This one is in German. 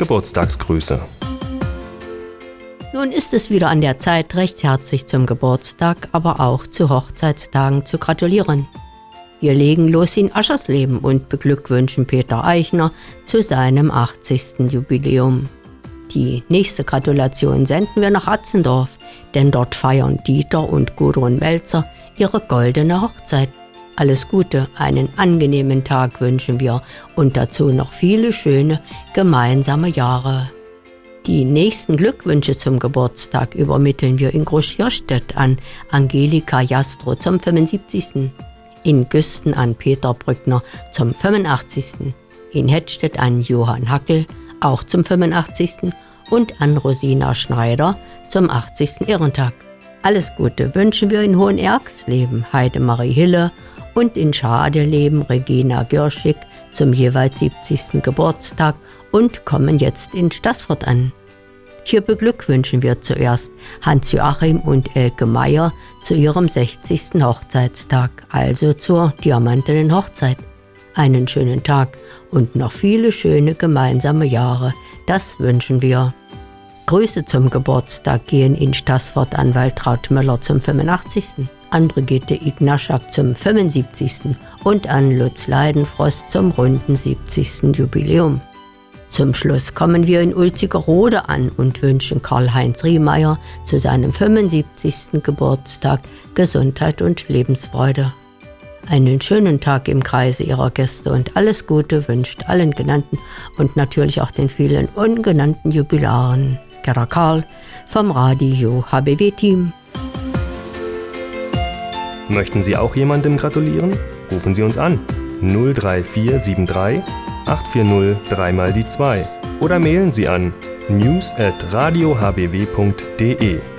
Geburtstagsgrüße. Nun ist es wieder an der Zeit, recht herzlich zum Geburtstag, aber auch zu Hochzeitstagen zu gratulieren. Wir legen los in Aschersleben und beglückwünschen Peter Eichner zu seinem 80. Jubiläum. Die nächste Gratulation senden wir nach Atzendorf, denn dort feiern Dieter und Gudrun Melzer ihre goldene Hochzeit. Alles Gute, einen angenehmen Tag wünschen wir und dazu noch viele schöne gemeinsame Jahre. Die nächsten Glückwünsche zum Geburtstag übermitteln wir in Groß-Schierstedt an Angelika Jastrow zum 75., in Güsten an Peter Brückner zum 85., in Hettstedt an Johann Hackel, auch zum 85. und an Rosina Schneider zum 80. Ehrentag. Alles Gute wünschen wir in Hohenerxleben Heidemarie Hille und in Schadeleben Regina Görschig zum jeweils 70. Geburtstag und kommen jetzt in Staßfurt an. Hier beglückwünschen wir zuerst Hans-Joachim und Elke Meyer zu ihrem 60. Hochzeitstag, also zur diamantenen Hochzeit. Einen schönen Tag und noch viele schöne gemeinsame Jahre, das wünschen wir. Grüße zum Geburtstag gehen in Staßfurt an Waltraud Möller zum 85., an Brigitte Ignaschak zum 75. und an Lutz Leidenfrost zum runden 70. Jubiläum. Zum Schluss kommen wir in Ulzigerode an und wünschen Karl-Heinz Riemeyer zu seinem 75. Geburtstag Gesundheit und Lebensfreude. Einen schönen Tag im Kreise Ihrer Gäste und alles Gute wünscht allen Genannten und natürlich auch den vielen ungenannten Jubilaren. Gerda Karl vom Radio HBW-Team. Möchten Sie auch jemandem gratulieren? Rufen Sie uns an 03473 840 3x2 oder mailen Sie an news@radiohbw.de.